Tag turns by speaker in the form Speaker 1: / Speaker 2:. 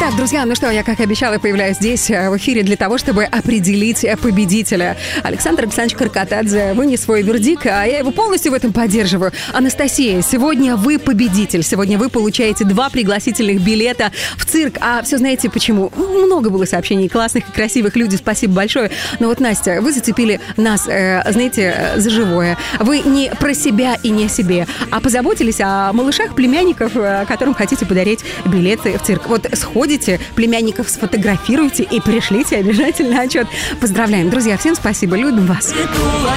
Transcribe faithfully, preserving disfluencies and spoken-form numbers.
Speaker 1: Так, друзья, ну что, я, как и обещала, появляюсь здесь в эфире для того, чтобы определить победителя. Александр Александрович Каркатадзе вынес свой вердикт, а я его полностью в этом поддерживаю. Анастасия, сегодня вы победитель. Сегодня вы получаете два пригласительных билета в цирк. А все знаете почему? Много было сообщений классных и красивых людей. Спасибо большое. Но вот, Настя, вы зацепили нас, э, знаете, за живое. Вы не про себя и не о себе, а позаботились о малышах, племянников, которым хотите подарить билеты в цирк. Вот сходите, племянников сфотографируйте и пришлите обязательно отчет. Поздравляем, друзья, всем спасибо, любим вас.